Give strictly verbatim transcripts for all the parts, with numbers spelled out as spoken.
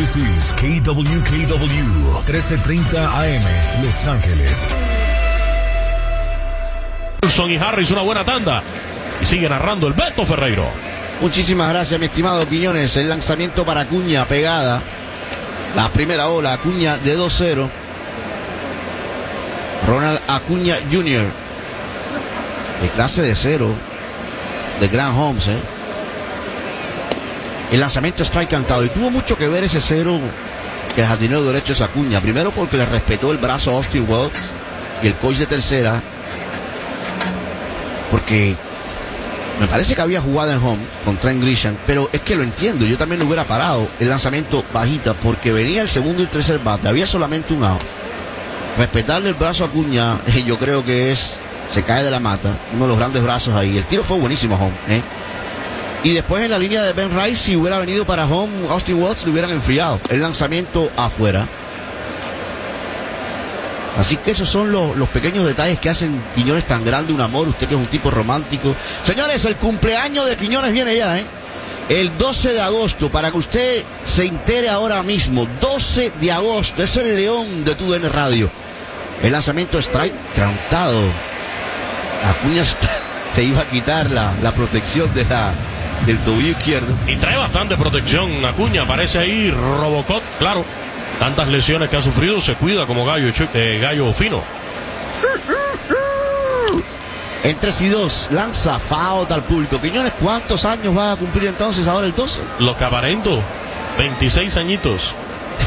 This is K W K W trece treinta A M, Los Ángeles. Olson y Harris, una buena tanda. Y sigue narrando el Beto Ferreiro. Muchísimas gracias, mi estimado Quiñones. El lanzamiento para Acuña, pegada. La primera ola, Acuña de dos cero. Ronald Acuña junior De clase de cero. De Grand Homes, ¿eh? El lanzamiento strike cantado. Y tuvo mucho que ver ese cero que el jardinero derecho es Acuña. Primero porque le respetó el brazo a Austin Wells y el coach de tercera. Porque me parece que había jugado en home con Trent Grisham, pero es que lo entiendo, yo también lo hubiera parado el lanzamiento bajita, porque venía el segundo y el tercer bate, había solamente un out. Respetarle el brazo a Acuña, eh, yo creo que es, se cae de la mata, uno de los grandes brazos ahí. El tiro fue buenísimo home, ¿eh? Y después en la línea de Ben Rice, si hubiera venido para home Austin Wells, lo hubieran enfriado. El lanzamiento afuera. Así que esos son los, los pequeños detalles que hacen Quiñones tan grande, un amor, usted que es un tipo romántico. Señores, el cumpleaños de Quiñones viene ya, ¿eh? El doce de agosto, para que usted se entere ahora mismo. doce de agosto, es el león de T U D N Radio. El lanzamiento strike cantado. Acuña se iba a quitar la, la protección de la, del tobillo izquierdo. Y trae bastante protección Acuña, aparece ahí Robocop, claro. Tantas lesiones que ha sufrido, se cuida como gallo, eh, gallo fino. En tres y dos, lanza foul al público. Quiñones, ¿cuántos años va a cumplir entonces ahora el doce? Lo que aparento, veintiséis añitos.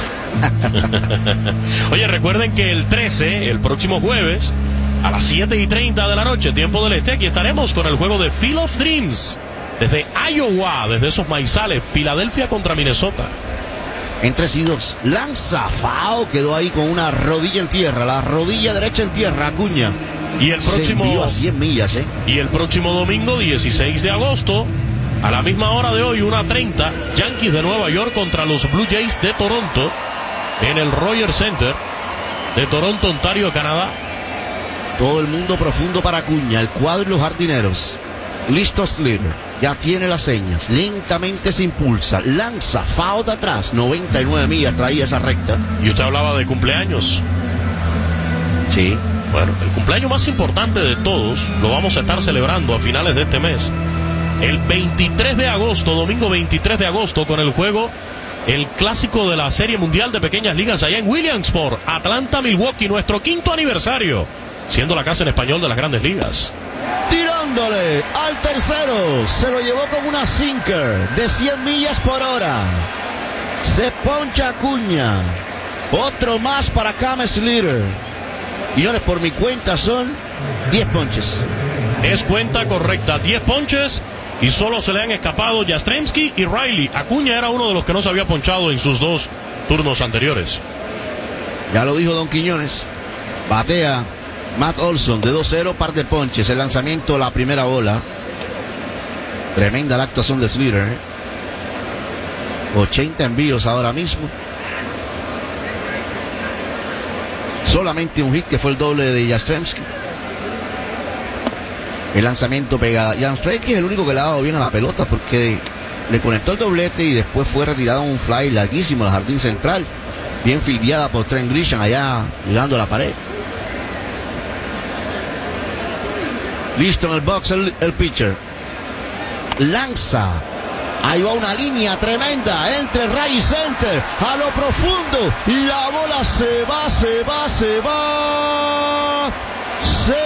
Oye, recuerden que el trece, el próximo jueves, a las siete y treinta de la noche, tiempo del este, aquí estaremos con el juego de Field of Dreams, desde Iowa, desde esos maizales, Filadelfia contra Minnesota. En tres y dos, lanza foul, quedó ahí con una rodilla en tierra, la rodilla derecha en tierra, Acuña. Y el próximo se envió a cien millas, ¿eh? Y el próximo domingo, dieciséis de agosto, a la misma hora de hoy, una treinta, Yankees de Nueva York contra los Blue Jays de Toronto, en el Rogers Center de Toronto, Ontario, Canadá. Todo el mundo profundo para Acuña, el cuadro y los jardineros. Listo Slater, ya tiene las señas, lentamente se impulsa, lanza, foul de atrás, noventa y nueve millas traía esa recta. Y usted hablaba de cumpleaños. Sí. Bueno, el cumpleaños más importante de todos lo vamos a estar celebrando a finales de este mes. El veintitrés de agosto, domingo veintitrés de agosto, con el juego, el clásico de la Serie Mundial de Pequeñas Ligas allá en Williamsport, Atlanta, Milwaukee, nuestro quinto aniversario, siendo la casa en español de las Grandes Ligas. Tirándole al tercero, se lo llevó con una sinker de cien millas por hora. Se poncha Acuña. Otro más para Cam Slater. Señores, por mi cuenta son diez ponches. Es cuenta correcta, diez ponches, y solo se le han escapado Yastrzemski y Riley. Acuña era uno de los que no se había ponchado en sus dos turnos anteriores. Ya lo dijo Don Quiñones. Batea Matt Olson de dos cero, par de ponches. El lanzamiento, la primera bola. Tremenda la actuación de Slater, ¿eh? ochenta envíos ahora mismo. Solamente un hit, que fue el doble de Yastrzemski. El lanzamiento pegada. Yastrzemski es el único que le ha dado bien a la pelota, porque le conectó el doblete y después fue retirado un fly larguísimo al jardín central, bien fildeada por Trent Grisham allá llegando a la pared. Listo en el box el, el pitcher. Lanza. Ahí va una línea tremenda entre right center, a lo profundo, la bola se va, se va, se va, se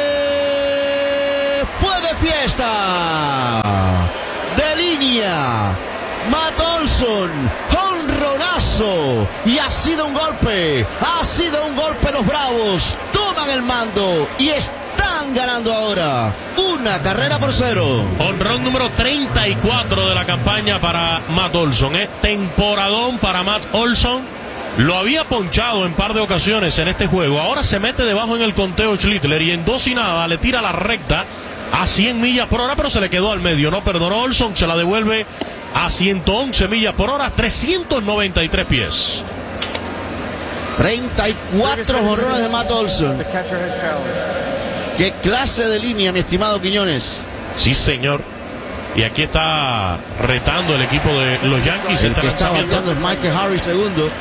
fue de fiesta, de línea, Matt Olson, jonronazo, y ha sido un golpe, ha sido un golpe, los Bravos toman el mando y están ganando ahora una carrera por cero. Honrón número treinta y cuatro de la campaña para Matt Olson, ¿eh? Temporadón para Matt Olson. Lo había ponchado en par de ocasiones en este juego. Ahora se mete debajo en el conteo Schlittler y en dos y nada le tira la recta a cien millas por hora, pero se le quedó al medio. No perdonó Olson, se la devuelve a ciento once millas por hora, trescientos noventa y tres pies. treinta y cuatro jonrones de Matt Olson. ¿Qué clase de línea, mi estimado Quiñones? Sí, señor. Y aquí está retando el equipo de los Yankees. El que está bateando es Michael Harris segundo.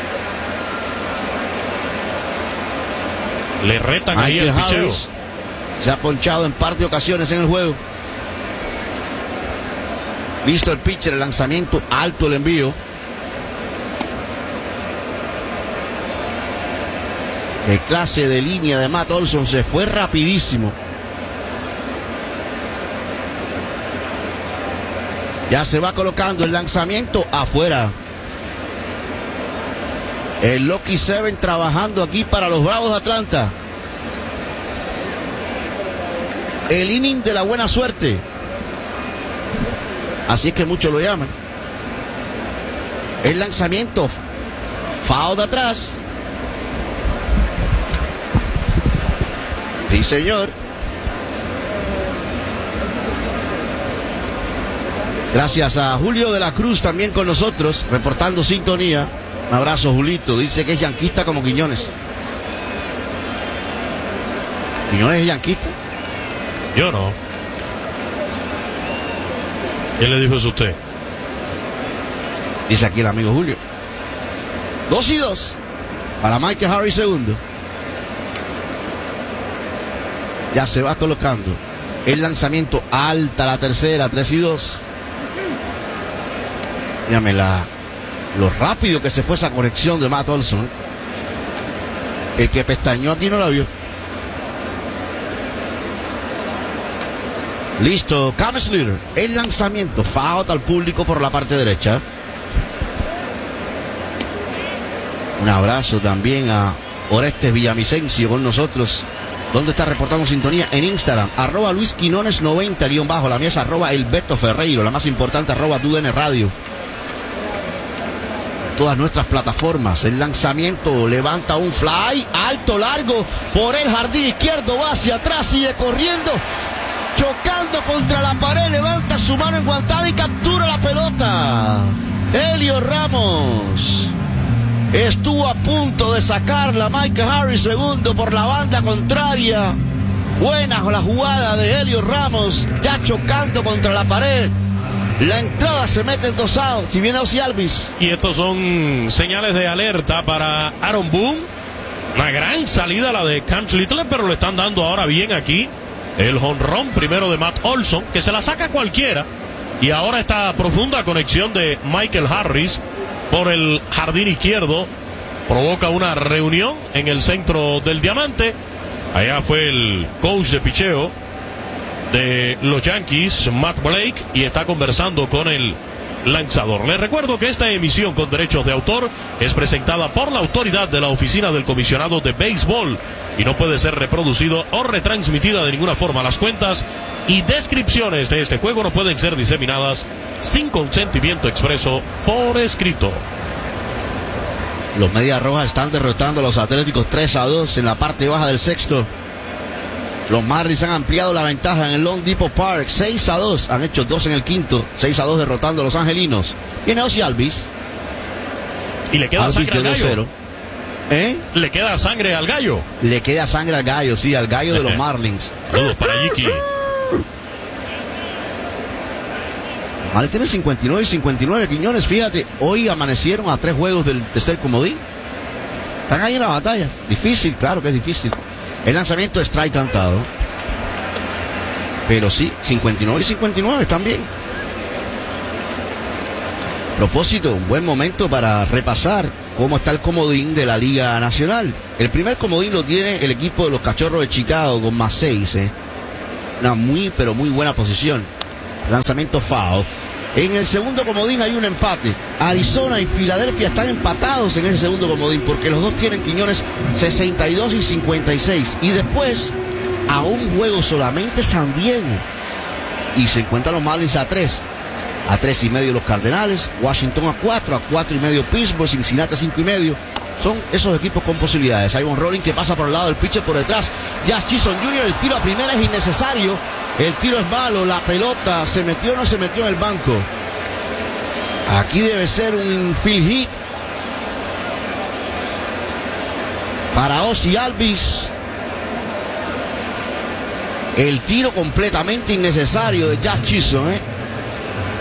Le retan ahí el picheo. Harris se ha ponchado en par de ocasiones en el juego. Listo el pitcher, el lanzamiento, alto el envío. Qué clase de línea de Matt Olson, se fue rapidísimo. Ya se va colocando el lanzamiento afuera. El Lucky Seven trabajando aquí para los Bravos de Atlanta. El inning de la buena suerte. Así es que muchos lo llaman. El lanzamiento. Foul de atrás. Sí, señor. Gracias a Julio de la Cruz también con nosotros, reportando sintonía. Un abrazo, Julito. Dice que es yanquista como Quiñones. ¿Quiñones es yanquista? Yo no. ¿Quién le dijo eso a usted? Dice aquí el amigo Julio. Dos y dos para Michael Harris segundo. Ya se va colocando el lanzamiento alta, la tercera, tres y dos. Dígame la, lo rápido que se fue esa conexión de Matt Olson. El que pestañó aquí no la vio. Listo, Cam Slater. El lanzamiento, foul al público por la parte derecha. Un abrazo también a Orestes Villavicencio con nosotros. ¿Dónde está reportando sintonía? En Instagram, arroba Luis Quinones noventa, guión bajo, la mía es arroba Alberto Ferreiro, la más importante, arroba D U N Radio. Todas nuestras plataformas, el lanzamiento, levanta un fly, alto, largo, por el jardín izquierdo, va hacia atrás, sigue corriendo, chocando contra la pared, levanta su mano enguantada y captura la pelota. Helios Ramos estuvo a punto de sacarla. Michael Harris segundo por la banda contraria. Buena la jugada de Helios Ramos, ya chocando contra la pared. La entrada se mete en dos outs. Si viene Ozzie Albies. Y estos son señales de alerta para Aaron Boone. Una gran salida la de Cam Slater, pero lo están dando ahora bien aquí. El jonrón primero de Matt Olson, que se la saca cualquiera. Y ahora esta profunda conexión de Michael Harris por el jardín izquierdo provoca una reunión en el centro del diamante. Allá fue el coach de picheo de los Yankees, Matt Blake, y está conversando con el lanzador. Les recuerdo que esta emisión con derechos de autor es presentada por la autoridad de la Oficina del Comisionado de Béisbol y no puede ser reproducido o retransmitida de ninguna forma. Las cuentas y descripciones de este juego no pueden ser diseminadas sin consentimiento expreso por escrito. Los Medias Rojas están derrotando a los Atléticos tres a dos en la parte baja del sexto. Los Marlins han ampliado la ventaja en el Long Depot Park, seis a dos, han hecho dos en el quinto, seis a dos derrotando a los angelinos. Viene Ozzie Albies. Y le queda Albies sangre al gallo. ¿Eh? Le queda sangre al gallo. Le queda sangre al gallo, sí, al gallo de los Marlins. Saludos para Yiki. Vale, tiene cincuenta y nueve y cincuenta y nueve, Quiñones, fíjate, hoy amanecieron a tres juegos del tercer comodín. Están ahí en la batalla. Difícil, claro que es difícil. El lanzamiento es strike cantado. Pero sí, cincuenta y nueve y cincuenta y nueve están bien. Propósito, un buen momento para repasar cómo está el comodín de la Liga Nacional. El primer comodín lo tiene el equipo de los Cachorros de Chicago con más seis, ¿eh? Una muy, pero muy buena posición. Lanzamiento foul. En el segundo comodín hay un empate. Arizona y Filadelfia están empatados en ese segundo comodín porque los dos tienen, Quiñones, sesenta y dos y cincuenta y seis. Y después, a un juego solamente San Diego. Y se encuentran los Marlins a tres. A tres y medio los Cardenales. Washington a cuatro. A cuatro y medio Pittsburgh. Cincinnati a cinco y medio. Son esos equipos con posibilidades. Hay un rolling que pasa por el lado del pitcher por detrás. Jazz Chisholm junior El tiro a primera es innecesario. El tiro es malo. La pelota se metió o no se metió en el banco. Aquí debe ser un field hit para Ozzie Albies. El tiro completamente innecesario de Jazz Chisholm, ¿eh?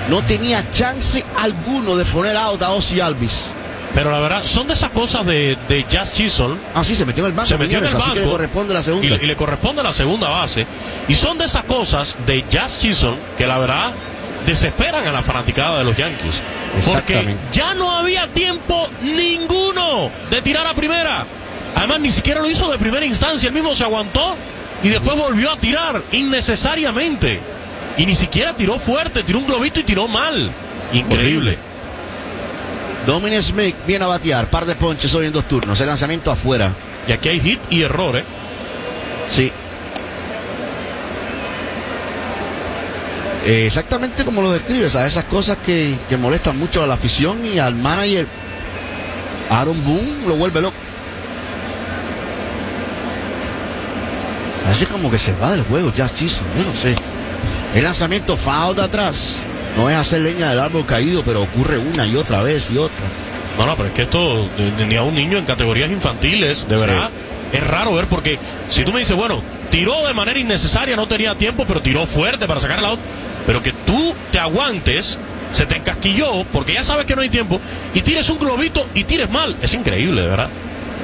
no tenía chance alguno de poner out a Ozzie Albies. Pero la verdad, son de esas cosas de, de Jazz Chisholm. Ah, sí, se metió en el banco. Se metió señores, en el así banco. Que le corresponde la segunda. Y, y le corresponde la segunda base. Y son de esas cosas de Jazz Chisholm que la verdad desesperan a la fanaticada de los Yankees. Porque ya no había tiempo ninguno de tirar a primera. Además, ni siquiera lo hizo de primera instancia. Él mismo se aguantó y después volvió a tirar innecesariamente. Y ni siquiera tiró fuerte, tiró un globito y tiró mal. Increíble. Dominic Smith viene a batear, par de ponches hoy en dos turnos, el lanzamiento afuera. Y aquí hay hit y error, ¿eh? Sí. Eh, exactamente como lo describes, a esas cosas que, que molestan mucho a la afición y al manager. Aaron Boone lo vuelve loco. Así como que se va del juego, Jazz Chisholm, yo no sé. El lanzamiento foul de atrás. No es hacer leña del árbol caído, pero ocurre una y otra vez y otra. No, no, pero es que esto, ni a un niño en categorías infantiles, de verdad, sí. Es raro ver, porque si tú me dices, bueno, tiró de manera innecesaria, no tenía tiempo, pero tiró fuerte para sacar el out, pero que tú te aguantes, se te encasquilló, porque ya sabes que no hay tiempo, y tires un globito y tires mal, es increíble, de verdad.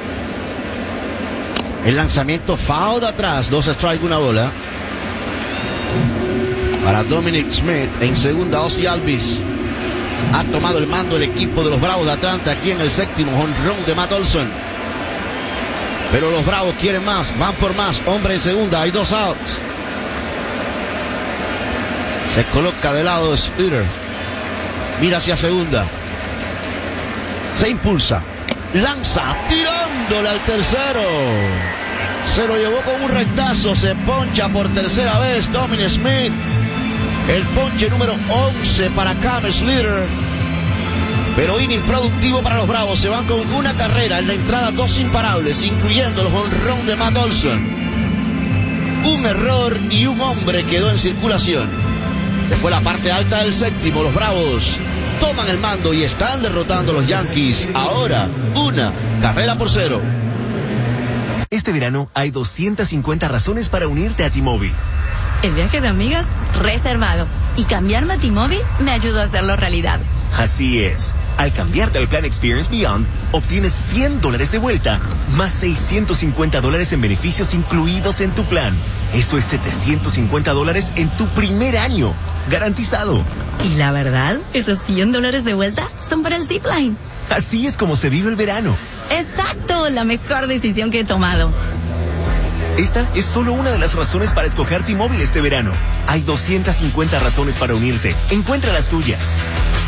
El lanzamiento foul de atrás, dos strikes, una bola. Para Dominic Smith, en segunda Ozzie Albies ha tomado el mando el equipo de los Bravos de Atlanta aquí en el séptimo jonrón de Matt Olson. Pero los Bravos quieren más, van por más, hombre en segunda, hay dos outs. Se coloca de lado Splitter, mira hacia segunda, se impulsa, lanza, tirándole al tercero. Se lo llevó con un rectazo, se poncha por tercera vez Dominic Smith. El ponche número once para Cam Splitter. Pero inning productivo para los Bravos. Se van con una carrera en la entrada, dos imparables, incluyendo el jonrón de Matt Olson. Un error y un hombre quedó en circulación. Se fue la parte alta del séptimo. Los Bravos toman el mando y están derrotando a los Yankees. Ahora, una carrera por cero. Este verano hay doscientas cincuenta razones para unirte a T-Mobile. El viaje de amigas reservado. Y cambiarme a T-Mobile me ayudó a hacerlo realidad. Así es. Al cambiarte al plan Experience Beyond, obtienes cien dólares de vuelta, más seiscientos cincuenta dólares en beneficios incluidos en tu plan. Eso es setecientos cincuenta dólares en tu primer año. Garantizado. Y la verdad, esos cien dólares de vuelta son para el Zipline. Así es como se vive el verano. Exacto, la mejor decisión que he tomado. Esta es solo una de las razones para escoger T-Mobile este verano. Hay doscientas cincuenta razones para unirte. Encuentra las tuyas.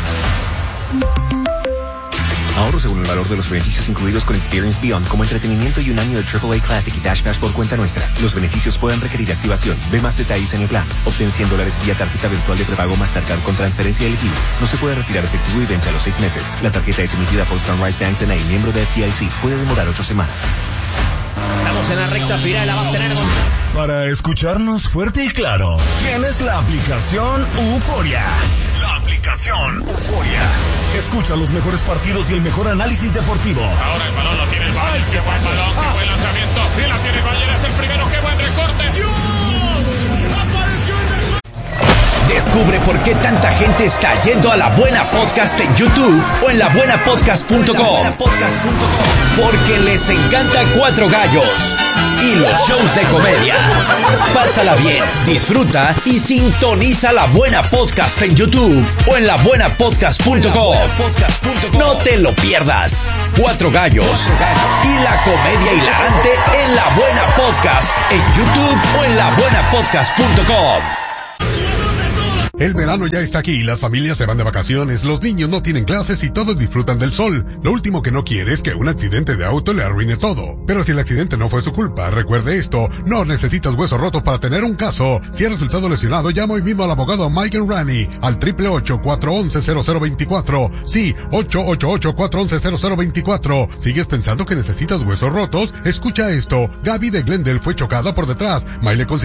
Ahorro según el valor de los beneficios incluidos con Experience Beyond, como entretenimiento y un año de triple A Classic y Dash Dash por cuenta nuestra. Los beneficios pueden requerir activación. Ve más detalles en el plan. Obtén cien dólares vía tarjeta virtual de prepago Mastercard con transferencia elegible. No se puede retirar efectivo y vence a los seis meses. La tarjeta es emitida por Sunrise Banks N A, miembro de F D I C. Puede demorar ocho semanas. Estamos en la recta final, la va a tener con... Para escucharnos fuerte y claro, tienes la aplicación Euforia. La aplicación Euforia. Escucha los mejores partidos y el mejor análisis deportivo. Ahora el balón lo tiene el Bayern. Qué buen balón, qué buen lanzamiento. Bien la tiene el Bayern, es el primero, qué buen recorte. ¡Dios! ¡Apareció el mejor! Descubre por qué tanta gente está yendo a La Buena Podcast en YouTube o en la buena podcast punto com. Porque les encanta Cuatro Gallos y los shows de comedia. Pásala bien, disfruta y sintoniza La Buena Podcast en YouTube o en la buena podcast punto com. No te lo pierdas. Cuatro Gallos y la comedia hilarante en La Buena Podcast en YouTube o en la buena podcast punto com. El verano ya está aquí, las familias se van de vacaciones, los niños no tienen clases y todos disfrutan del sol. Lo último que no quiere es que un accidente de auto le arruine todo. Pero si el accidente no fue su culpa, recuerde esto, no necesitas huesos rotos para tener un caso. Si ha resultado lesionado, llama hoy mismo al abogado Mike Rani al triple ocho, cuatro once, cero cero veinticuatro. Sí, ocho ocho ocho, cuatro once, cero cero veinticuatro. ¿Sigues pensando que necesitas huesos rotos? Escucha esto, Gaby de Glendale fue chocada por detrás. Miley consiguió